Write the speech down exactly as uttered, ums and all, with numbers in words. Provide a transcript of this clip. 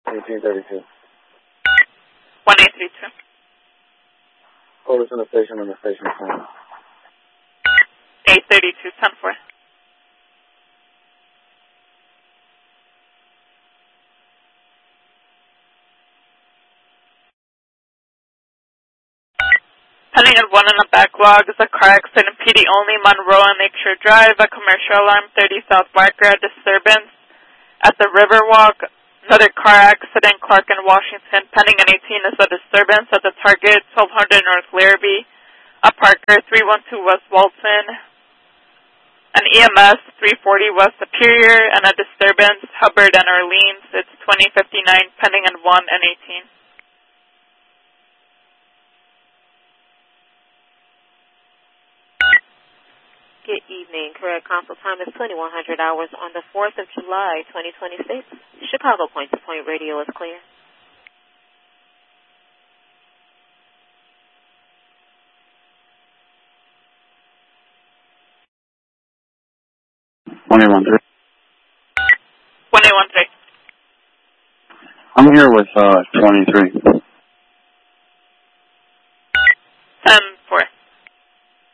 eighteen thirty-two. one eight three two. Hold us in the station on the station phone. eight thirty-two, ten four. Pending at one in the backlog is a car accident, P D only, Monroe and Lakeshore Drive, a commercial alarm, thirty South Barker, a disturbance at the Riverwalk. Another car accident, Clark and Washington, pending an eighteen is a disturbance at the Target, twelve hundred North Larrabee, a Parker, three one two West Walton, an E M S, three forty West Superior, and a disturbance, Hubbard and Orleans, it's twenty fifty-nine, pending at one and eighteen. Good evening. Correct console time is twenty-one hundred hours on the fourth of July, twenty twenty-six. Chicago point-to-point radio is clear. one eight one three. one eight one three. I'm here with uh, twenty-three.